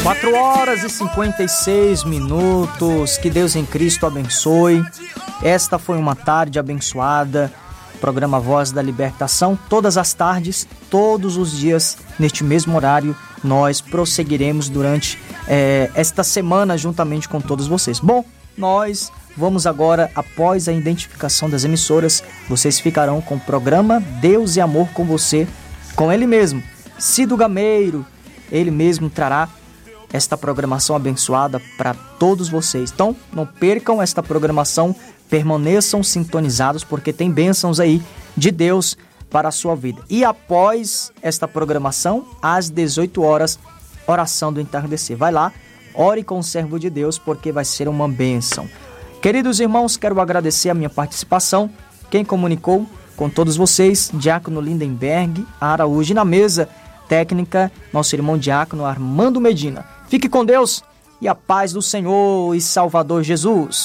4h56. Que Deus em Cristo abençoe. Esta foi uma tarde abençoada. Programa Voz da Libertação. Todas as tardes, todos os dias, neste mesmo horário, nós prosseguiremos durante esta semana juntamente com todos vocês. Bom, nós vamos agora, após a identificação das emissoras, vocês ficarão com o programa Deus e Amor com você, com ele mesmo, Cido Gameiro. Ele mesmo trará esta programação abençoada para todos vocês. Então, não percam esta programação, permaneçam sintonizados, porque tem bênçãos aí de Deus para a sua vida. E após esta programação, às 18 horas, oração do entardecer. Vai lá, ore com o servo de Deus, porque vai ser uma bênção. Queridos irmãos, quero agradecer a minha participação. Quem comunicou com todos vocês, Diácono Lindenberg Araújo, na mesa técnica, nosso irmão Diácono Armando Medina. Fique com Deus e a paz do Senhor e Salvador Jesus.